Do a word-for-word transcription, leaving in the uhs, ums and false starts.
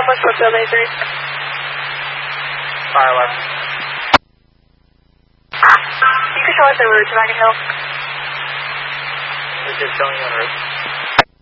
West Brookfield A three. Fire left. You can show us over to Wagon Hill. We're just showing you on route.